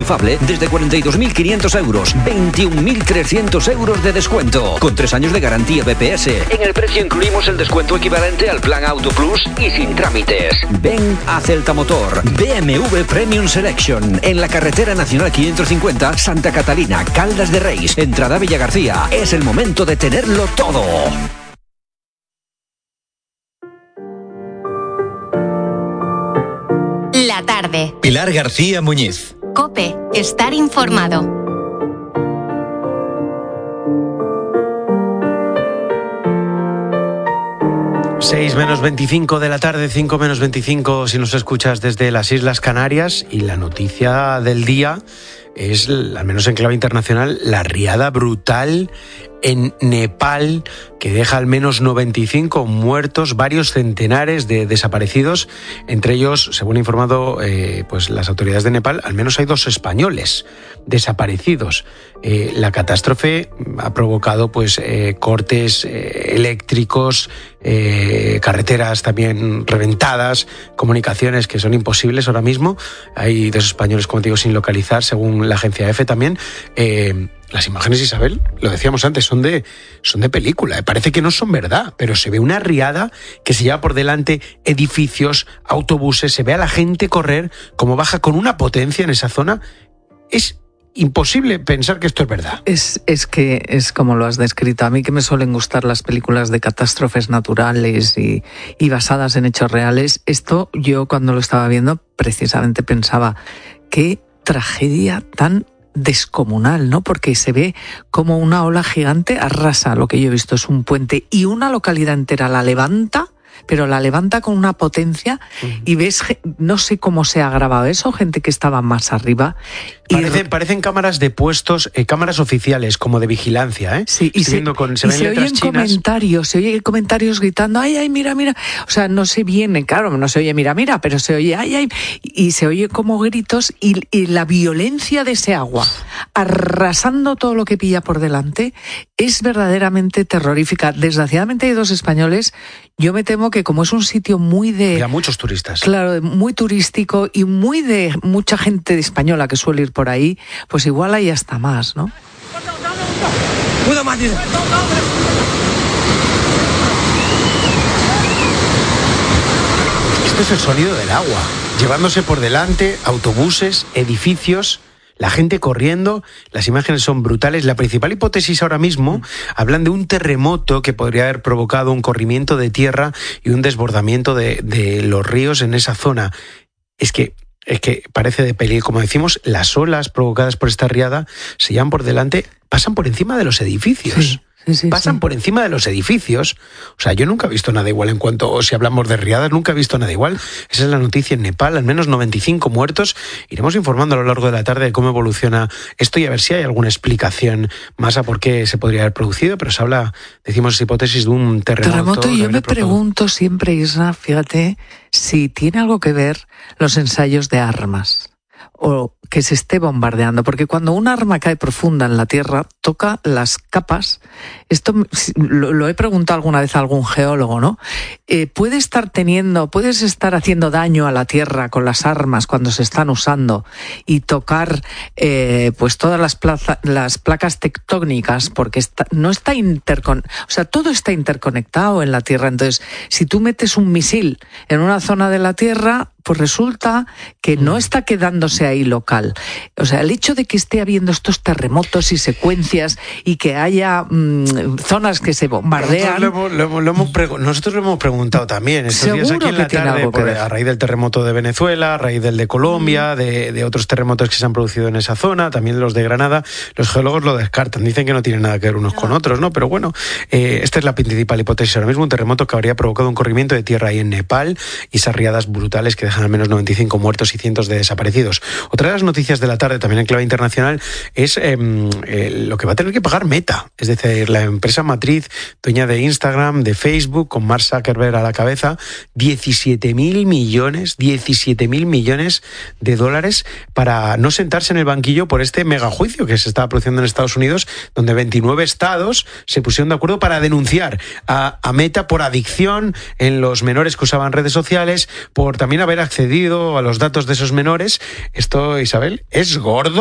enchufable desde 42.500 euros, 21.300 euros de descuento, con 3 años de garantía BPS. En el precio incluimos el descuento equivalente al plan Auto Plus y sin trámites. Ven a Celta Motor, BMW Premium Selection, en la carretera nacional 550, Santa Catalina, Caldas de Reis, entrada Villa García. Es el momento de tenerlo todo. La tarde. Pilar García Muñiz. COPE. Estar informado. Seis menos 25 de la tarde, 5 menos 25 si nos escuchas desde las Islas Canarias, y la noticia del día es, al menos en clave internacional, la riada brutal en Nepal, que deja al menos 95 muertos, varios centenares de desaparecidos. Entre ellos, según ha informado pues las autoridades de Nepal, al menos hay 2 españoles desaparecidos. La catástrofe ha provocado pues cortes eléctricos, carreteras también reventadas, comunicaciones que son imposibles ahora mismo. Hay 2 españoles, como te digo, sin localizar, según la agencia EFE también. Las imágenes, Isabel, lo decíamos antes, son de película. Parece que no son verdad, pero se ve una riada que se lleva por delante edificios, autobuses, se ve a la gente correr, como baja con una potencia en esa zona. Es imposible pensar que esto es verdad. Es que es como lo has descrito. A mí, que me suelen gustar las películas de catástrofes naturales y basadas en hechos reales, esto yo cuando lo estaba viendo precisamente pensaba, qué tragedia tan descomunal, ¿no? Porque se ve como una ola gigante arrasa. Lo que yo he visto es un puente y una localidad entera la levanta, pero la levanta con una potencia, y ves, no sé cómo se ha grabado eso, gente que estaba más arriba. Parecen cámaras de puestos, cámaras oficiales, como de vigilancia, ¿eh? Sí, y se oyen comentarios gritando, ay, mira. O sea, no se viene, claro, no se oye mira, pero se oye, ay, y se oye como gritos, y la violencia de ese agua arrasando todo lo que pilla por delante es verdaderamente terrorífica. Desgraciadamente hay 2 españoles. Yo me temo que, como es un sitio muy de... Hay muchos turistas. Claro, muy turístico y muy de mucha gente española que suele ir por ahí, pues igual hay hasta más, ¿no? Este es el sonido del agua, llevándose por delante autobuses, edificios, la gente corriendo. Las imágenes son brutales. La principal hipótesis ahora mismo, hablan de un terremoto que podría haber provocado un corrimiento de tierra y un desbordamiento de los ríos en esa zona. Es que parece de peli. Como decimos, las olas provocadas por esta riada se llevan por delante, pasan por encima de los edificios. Pasan por encima de los edificios. O sea, yo nunca he visto nada igual si hablamos de riadas, nunca he visto nada igual. Esa es la noticia en Nepal, al menos 95 muertos. Iremos informando a lo largo de la tarde de cómo evoluciona esto y a ver si hay alguna explicación más a por qué se podría haber producido, pero se habla, decimos, esa hipótesis de un terremoto. Y yo me pregunto siempre, Isra, fíjate, si tiene algo que ver los ensayos de armas o que se esté bombardeando, porque cuando un arma cae profunda en la tierra, toca las capas. Esto lo he preguntado alguna vez a algún geólogo, ¿no? Puedes estar haciendo daño a la tierra con las armas cuando se están usando y tocar pues todas las placas tectónicas, porque todo está interconectado en la tierra. Entonces, si tú metes un misil en una zona de la tierra, pues resulta que no está quedándose ahí local. O sea, el hecho de que esté habiendo estos terremotos y secuencias y que haya zonas que se bombardean... Nosotros lo hemos preguntado también estos días aquí en la tarde, a raíz del terremoto de Venezuela, a raíz del de Colombia, de otros terremotos que se han producido en esa zona, también los de Granada. Los geólogos lo descartan, dicen que no tienen nada que ver unos con otros, ¿no? Pero bueno, esta es la principal hipótesis ahora mismo, un terremoto que habría provocado un corrimiento de tierra ahí en Nepal y esas riadas brutales que dejan al menos 95 muertos y cientos de desaparecidos. Otra de las noticias de la tarde, también en clave internacional, es lo que va a tener que pagar Meta, es decir, la empresa matriz, dueña de Instagram, de Facebook, con Mark Zuckerberg a la cabeza, 17.000 millones de dólares para no sentarse en el banquillo por este megajuicio que se estaba produciendo en Estados Unidos, donde 29 estados se pusieron de acuerdo para denunciar a Meta por adicción en los menores que usaban redes sociales, por también haber accedido a los datos de esos menores. Esto, Isabel, es gordo.